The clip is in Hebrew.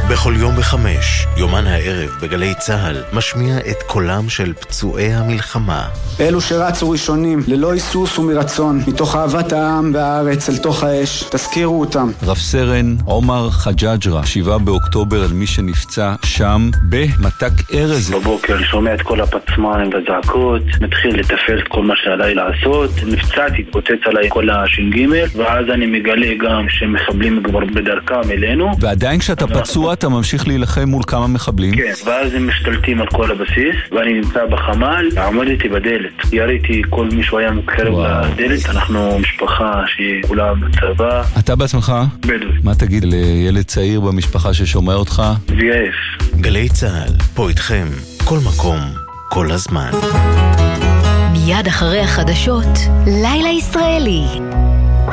בכל יום ב5, יומן הערב בגלי צהל, משמיע את קולם של פצועי המלחמה. אלו שרצו ראשונים, ללא היסוס ומרצון, מתוך אהבת העם והארץ אל תוך האש, תזכירו אותם. רב סרן עומר חג'אג'רה, 7 באוקטובר, על מי שנפצע שם במתק ארז. בבוקר שומע את כל הפצמיים והזעקות, מתחיל לתפעל את כל מה שעליי לעשות, נפצעתי, התפוצץ עליי כל הש"ג, ואז אני מגלה גם שמחבלים כבר בדרכם אלינו. ועדיין כשאתה פצוע אתה ממשיך להילחם מול כמה מחבלים? כן, ואז הם משתלטים על כל הבסיס, ואני נמצא בחמ"ל, עמדתי בדלת, יריתי כל מישהו היה מקרב לדלת. אנחנו משפחה שהיא כולה בצבא. אתה בעצמך? בדואי. מה תגיד לילד צעיר במשפחה ששומע אותך? זייף. גלי צהל, פה איתכם, כל מקום, כל הזמן. מיד אחרי החדשות, לילה ישראלי.